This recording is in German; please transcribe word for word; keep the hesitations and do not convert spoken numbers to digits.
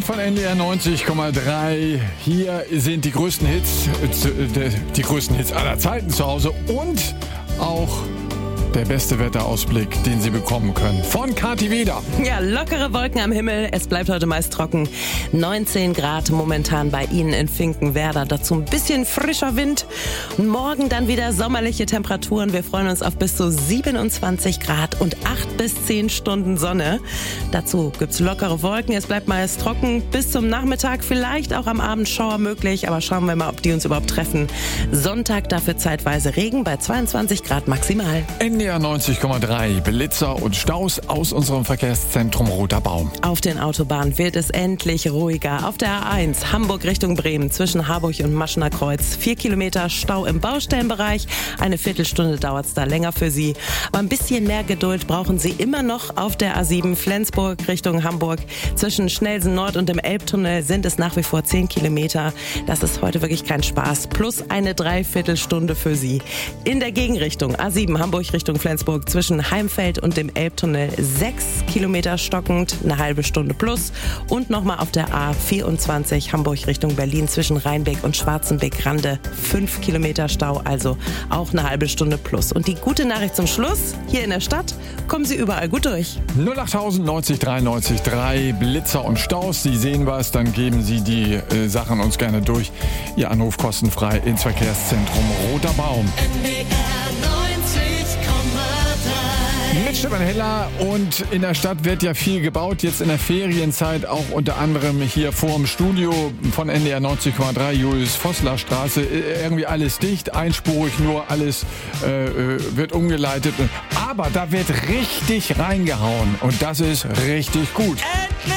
Abend von N D R neunzig Komma drei. Hier sind die größten Hits, die größten Hits aller Zeiten zu Hause und auch der beste Wetterausblick, den Sie bekommen können. Von Kathi Weder. Ja, lockere Wolken am Himmel. Es bleibt heute meist trocken. neunzehn Grad momentan bei Ihnen in Finkenwerder. Dazu ein bisschen frischer Wind. Morgen dann wieder sommerliche Temperaturen. Wir freuen uns auf bis zu siebenundzwanzig Grad und acht bis zehn Stunden Sonne. Dazu gibt's lockere Wolken. Es bleibt meist trocken. Bis zum Nachmittag vielleicht auch am Abend Schauer möglich. Aber schauen wir mal, ob die uns überhaupt treffen. Sonntag dafür zeitweise Regen bei zweiundzwanzig Grad maximal. N D R neunzig Komma drei. Blitzer und Staus aus unserem Verkehrszentrum Roter Baum. Auf den Autobahnen wird es endlich ruhiger. Auf der A eins Hamburg Richtung Bremen zwischen Harburg und Maschener Kreuz. Vier Kilometer Stau im Baustellenbereich. Eine Viertelstunde dauert es da länger für Sie. Aber ein bisschen mehr Geduld brauchen Sie immer noch auf der A sieben Flensburg Richtung Hamburg. Zwischen Schnellsen Nord und dem Elbtunnel sind es nach wie vor zehn Kilometer. Das ist heute wirklich kein Spaß. Plus eine Dreiviertelstunde für Sie. In der Gegenrichtung A sieben Hamburg Richtung Flensburg zwischen Heimfeld und dem Elbtunnel sechs Kilometer stockend, eine halbe Stunde plus. Und nochmal auf der A vierundzwanzig Hamburg Richtung Berlin zwischen Rheinbeck und Schwarzenbeck-Rande fünf Kilometer Stau, also auch eine halbe Stunde plus. Und die gute Nachricht zum Schluss, hier in der Stadt kommen Sie überall gut durch. null acht neunzig drei neunzig drei, Blitzer und Staus. Sie sehen was, dann geben Sie die äh, Sachen uns gerne durch. Ihr Anruf kostenfrei ins Verkehrszentrum Roter Baum. Mit Stefan Heller, und in der Stadt wird ja viel gebaut, jetzt in der Ferienzeit auch unter anderem hier vorm Studio von N D R neunzig Komma drei, Julius-Vossler-Straße, irgendwie alles dicht, einspurig nur, alles äh, wird umgeleitet, aber da wird richtig reingehauen und das ist richtig gut.